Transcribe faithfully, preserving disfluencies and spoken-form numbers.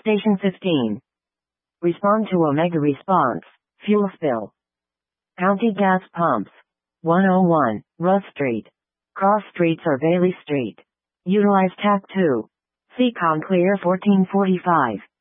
Station fifteen. Respond to Omega response. Fuel spill. County gas pumps. one oh one, Russ Street. Cross streets or Bailey Street. Utilize T A C two. Seacon clear fourteen forty-five.